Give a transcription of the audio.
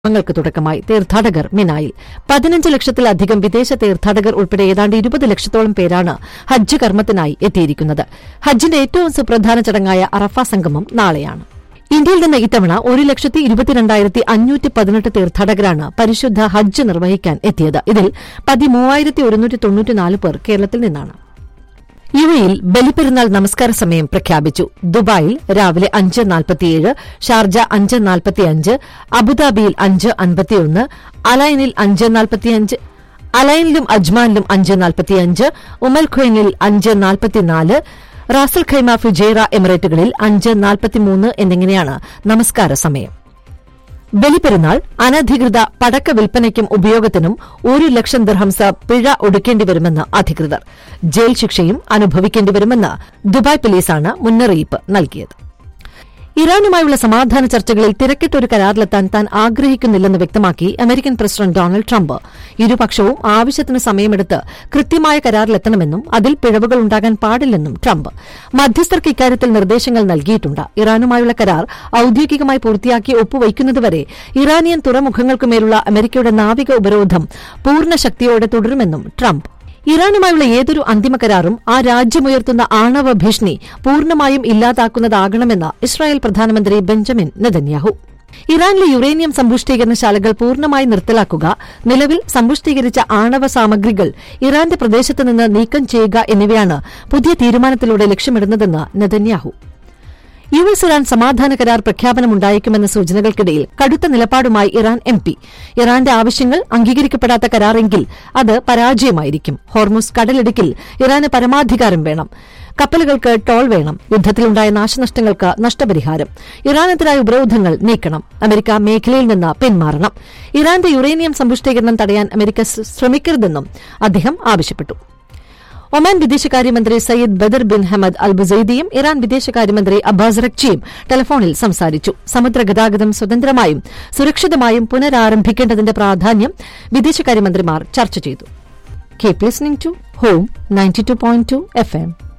ങ്ങൾക്ക് തുടക്കമായി തീർത്ഥാടകർ മിനായിൽ 15 ലക്ഷത്തിലധികം വിദേശ തീർത്ഥാടകർ ഉൾപ്പെടെ ഏതാണ്ട് 20 ലക്ഷത്തോളം പേരാണ് ഹജ്ജ് കർമ്മത്തിനായി എത്തിയിരിക്കുന്നത്. ഹജ്ജിന്റെ ഏറ്റവും സുപ്രധാന ചടങ്ങായ അറഫ സംഗമം നാളെയാണ്. ഇന്ത്യയിൽ നിന്ന് ഇത്തവണ 1,22,518 തീർത്ഥാടകരാണ് പരിശുദ്ധ ഹജ്ജ് നിർവഹിക്കാൻ എത്തിയത്. ഇതിൽ 13,194 പേർ കേരളത്തിൽ നിന്നാണ്. യുഎഇയിൽ ബലിപ്പെരുന്നാൾ നമസ്കാര സമയം പ്രഖ്യാപിച്ചു. ദുബായിൽ രാവിലെ 5:47, ഷാർജ 5:45, അബുദാബിയിൽ 5:51, അലൈനിൽ 5:45, അലൈനിലും അജ്മാനിലും 5:45, ഉമൽ ഖുവൈനിൽ 5:44, റാസൽ ഖൈമ, ഫുജൈറ എമിറേറ്റുകളിൽ 5:43 എന്നിങ്ങനെയാണ് നമസ്കാര സമയം. ബലിപ്പെരുന്നാൾ അനധികൃത പടക്ക വിൽപ്പനയ്ക്കും ഉപയോഗത്തിനും 1 ലക്ഷം ദിർഹംസ് പിഴ ഒടുക്കേണ്ടിവരുമെന്ന് അധികൃതർ. ജയിൽ ശിക്ഷയും അനുഭവിക്കേണ്ടിവരുമെന്ന് ദുബായ് പോലീസാണ് മുന്നറിയിപ്പ് നൽകിയത്. ഇറാനുമായുള്ള സമാധാന ചർച്ചകളിൽ തിരക്കിട്ടൊരു കരാറിലെത്താൻ താൻ ആഗ്രഹിക്കുന്നില്ലെന്ന് വ്യക്തമാക്കി അമേരിക്കൻ പ്രസിഡന്റ് ഡൊണാൾഡ് ട്രംപ്. ഇരുപക്ഷവും ആവശ്യത്തിന് സമയമെടുത്ത് കൃത്യമായ കരാറിലെത്തണമെന്നും അതിൽ പിഴവുകൾ ഉണ്ടാകാൻ പാടില്ലെന്നും ട്രംപ്. മധ്യസ്ഥർക്ക് ഇക്കാര്യത്തിൽ നിർദ്ദേശങ്ങൾ നൽകിയിട്ടുണ്ട്. ഇറാനുമായുള്ള കരാർ ഔദ്യോഗികമായി പൂർത്തിയാക്കി ഒപ്പുവയ്ക്കുന്നതുവരെ ഇറാനിയൻ തുറമുഖങ്ങൾക്കുമേലുള്ള അമേരിക്കയുടെ നാവിക ഉപരോധം പൂർണ്ണ ശക്തിയോടെ തുടരുമെന്നും ട്രംപ്. ഇറാനുമായുള്ള ഏതൊരു അന്തിമ കരാറും ആ രാജ്യമുയർത്തുന്ന ആണവ ഭീഷണി പൂർണ്ണമായും ഇല്ലാതാക്കുന്നതാകണമെന്ന് ഇസ്രായേൽ പ്രധാനമന്ത്രി ബെഞ്ചമിൻ നെതന്യാഹു. ഇറാനിലെ യുറേനിയം സമ്പുഷ്ടീകരണശാലകൾ പൂർണ്ണമായി നിർത്തലാക്കുക, നിലവിൽ സമ്പുഷ്ടീകരിച്ച ആണവ സാമഗ്രികൾ ഇറാന്റെ പ്രദേശത്ത് നിന്ന് നീക്കം ചെയ്യുക എന്നിവയാണ് പുതിയ തീരുമാനത്തിലൂടെ ലക്ഷ്യമിടുന്നതെന്ന് നെതന്യാഹു. യുഎസ് ഇറാൻ സമാധാന കരാർ പ്രഖ്യാപനമുണ്ടായേക്കുമെന്ന സൂചനകൾക്കിടയിൽ കടുത്ത നിലപാടുമായി ഇറാൻ എംപി. ഇറാന്റെ ആവശ്യങ്ങൾ അംഗീകരിക്കപ്പെടാത്ത കരാറെങ്കിൽ അത് പരാജയമായിരിക്കും. ഹോർമുസ് കടലിടുക്കിൽ ഇറാന് പരമാധികാരം വേണം. കപ്പലുകൾക്ക് ടോൾ വേണം. യുദ്ധത്തിലുണ്ടായ നാശനഷ്ടങ്ങൾക്ക് നഷ്ടപരിഹാരം. ഇറാനെതിരായ ഉപരോധങ്ങൾ നീക്കണം. അമേരിക്ക മേഖലയിൽ നിന്ന് പിന്മാറണം. ഇറാന്റെ യുറേനിയം സമ്പുഷ്ടീകരണം തടയാൻ അമേരിക്ക ശ്രമിക്കരുതെന്നും അദ്ദേഹം ആവശ്യപ്പെട്ടു. ഒമാൻ വിദേശകാര്യമന്ത്രി Sayyid Badr bin Hamad Al ബുസൈദിയും Iran വിദേശകാര്യമന്ത്രി അബ്ബാസ് അറക്ചിയും ടെലിഫോണിൽ സംസാരിച്ചു. സമുദ്രഗതാഗതം സ്വതന്ത്രമായും സുരക്ഷിതമായും പുനരാരംഭിക്കേണ്ടതിന്റെ പ്രാധാന്യം വിദേശകാര്യമന്ത്രിമാർ ചർച്ച ചെയ്തു. Keep listening to home 92.2 FM.